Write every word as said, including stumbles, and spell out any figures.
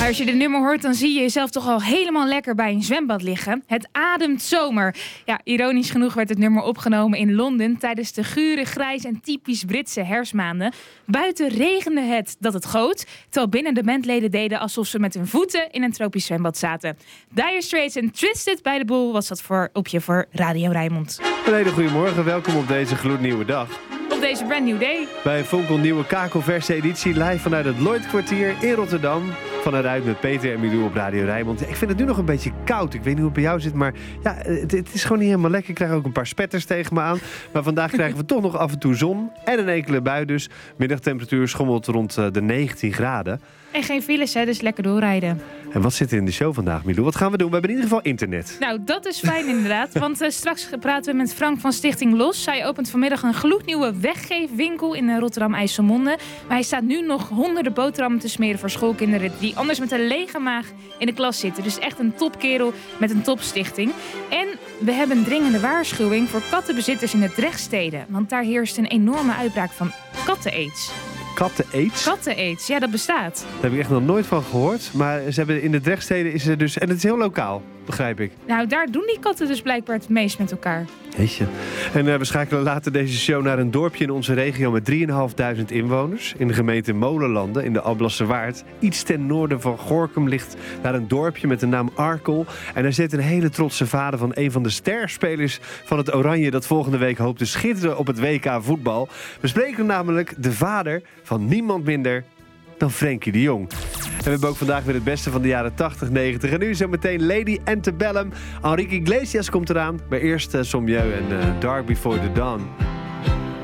Als je de nummer hoort, dan zie je jezelf toch al helemaal lekker bij een zwembad liggen. Het ademt zomer. Ja, ironisch genoeg werd het nummer opgenomen in Londen tijdens de gure, grijs en typisch Britse herfstmaanden. Buiten regende het dat het goot, terwijl binnen de bandleden deden alsof ze met hun voeten in een tropisch zwembad zaten. Dire Straits en Twisted bij de Boel was dat voor op je voor Radio Rijnmond. Een hele goede morgen, welkom op deze gloednieuwe dag. Op deze brand new day. Bij een fonkelnieuwe kakelverse editie live vanuit het Lloydkwartier in Rotterdam. Vanuit met Peter en Milou op Radio Rijnmond. Ik vind het nu nog een beetje koud. Ik weet niet hoe het bij jou zit, maar ja, het, het is gewoon niet helemaal lekker. Ik krijg ook een paar spetters tegen me aan. Maar vandaag krijgen we toch nog af en toe zon en een enkele bui dus. Middagtemperatuur schommelt rond de negentien graden. En geen files, hè, dus lekker doorrijden. En wat zit er in de show vandaag, Milou? Wat gaan we doen? We hebben in ieder geval internet. Nou, dat is fijn inderdaad. Want uh, straks praten we met Frank van Stichting Los. Zij opent vanmiddag een gloednieuwe weggeefwinkel in uh, Rotterdam-IJsselmonde. Maar hij staat nu nog honderden boterhammen te smeren voor schoolkinderen die anders met een lege maag in de klas zitten. Dus echt een topkerel met een topstichting. En we hebben een dringende waarschuwing voor kattenbezitters in de Drechtsteden. Want daar heerst een enorme uitbraak van kattenaids. Katten-aids? Katten-aids, ja, dat bestaat. Daar heb ik echt nog nooit van gehoord. Maar ze hebben in de Drechtsteden is er dus... En het is heel lokaal, begrijp ik. Nou, daar doen die katten dus blijkbaar het meest met elkaar. Jeetje. En uh, we schakelen later deze show naar een dorpje in onze regio met drieduizend vijfhonderd inwoners. In de gemeente Molenlanden in de Alblasserwaard. Iets ten noorden van Gorinchem ligt daar een dorpje met de naam Arkel. En daar zit een hele trotse vader van een van de sterspelers van het Oranje dat volgende week hoopt te schitteren op het W K voetbal. We spreken namelijk de vader van niemand minder dan Frenkie de Jong. En we hebben ook vandaag weer het beste van de jaren tachtig, negentig. En nu zo meteen Lady Antebellum. Enrique Iglesias komt eraan. Maar eerst uh, Sommieu en uh, Dark Before the Dawn.